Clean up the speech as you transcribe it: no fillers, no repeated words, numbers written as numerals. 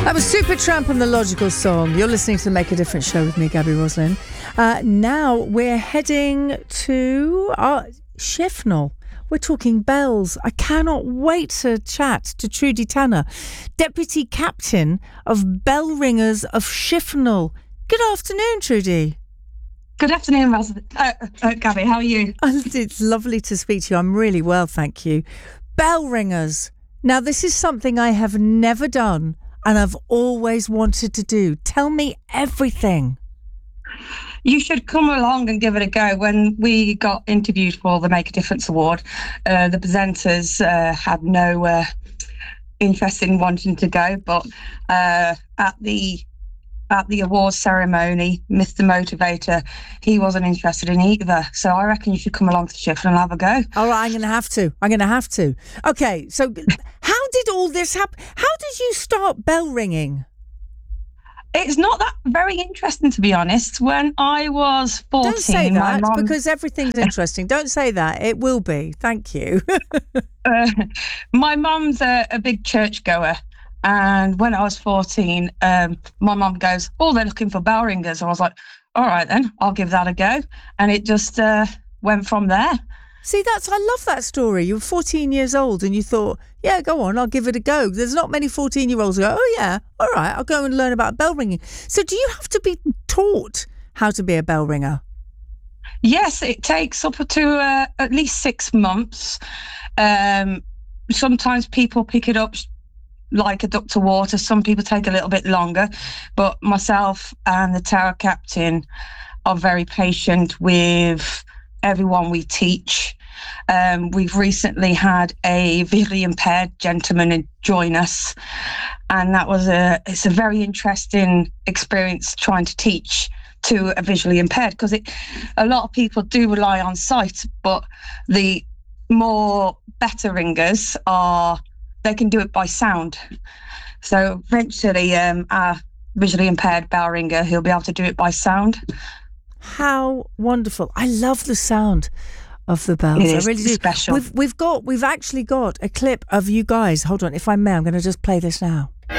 That was Supertramp and the Logical Song. You're listening to the Make a Difference show with me, Gabby Roslin. Now we're heading to Shifnal. We're talking bells. I cannot wait to chat to Trudy Tanner, Deputy Captain of Bell Ringers of Shifnal. Good afternoon, Trudy. Good afternoon, Gabby. How are you? It's lovely to speak to you. I'm really well, thank you. Bell ringers. Now, this is something I have never done and I've always wanted to do. Tell me everything. You should come along and give it a go. When we got interviewed for the Make a Difference Award, the presenters had no interest in wanting to go, but at the awards ceremony, Mr. Motivator, he wasn't interested in either. So I reckon you should come along to Sheffield and have a go. All right, I'm going to have to. Okay, so how did all this happen? How did you start bell ringing? It's not that very interesting, to be honest. When I was 14... Don't say that, because everything's interesting. Don't say that. It will be. Thank you. My mum's a big churchgoer. And when I was 14, my mum goes, "Oh, they're looking for bell ringers." I was like, all right, then, I'll give that a go. And it just went from there. See, I love that story. You were 14 years old and you thought, yeah, go on, I'll give it a go. There's not many 14-year-olds who go, oh, yeah, all right, I'll go and learn about bell ringing. So do you have to be taught how to be a bell ringer? Yes, it takes up to at least 6 months. Sometimes people pick it up like a duck to water. Some people take a little bit longer, but myself and the tower captain are very patient with everyone we teach. We've recently had a visually impaired gentleman join us, and it's a very interesting experience trying to teach to a visually impaired, because a lot of people do rely on sight, but the more better ringers they can do it by sound. So eventually our visually impaired bell ringer, he'll be able to do it by sound. How wonderful. I love the sound of the bells. It is I really do. Special. We've actually got a clip of you guys. Hold on, if I may, I'm going to just play this now.